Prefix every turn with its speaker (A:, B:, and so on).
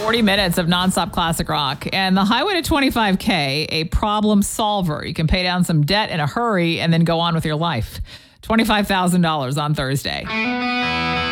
A: 40 minutes of nonstop classic rock. And the highway to 25K, a problem solver. You can pay down some debt in a hurry and then go on with your life. $25,000 on Thursday.